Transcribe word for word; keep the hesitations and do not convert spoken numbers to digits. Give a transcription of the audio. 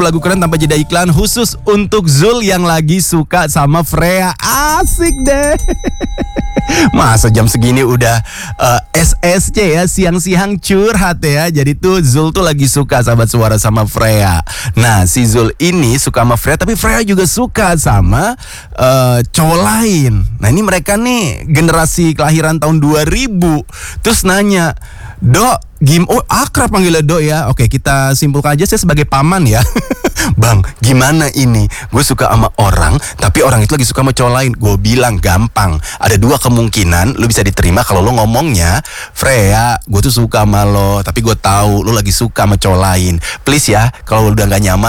lagu keren tanpa jeda iklan khusus untuk Zul yang lagi suka sama Freya. Asik deh. Masa jam segini udah uh, S S C ya, siang-siang curhat ya. Jadi tuh Zul tuh lagi suka sahabat suara sama Freya. Nah si Zul ini suka sama Freya, tapi Freya juga suka sama uh, cowok lain. Nah ini mereka nih generasi kelahiran tahun dua ribu. Terus nanya, Dok, gim, oh akrab panggilnya Dok ya. Oke, kita simpulkan aja, saya sebagai paman ya. Bang, gimana ini? Gue suka sama orang, tapi orang itu lagi suka sama cowok lain. Gue bilang gampang, ada dua kemungkinan lu bisa diterima kalau lu ngomongnya, Freya, gue tuh suka sama lo, tapi gue tahu lu lagi suka sama cowok lain. Please ya, kalau udah gak nyaman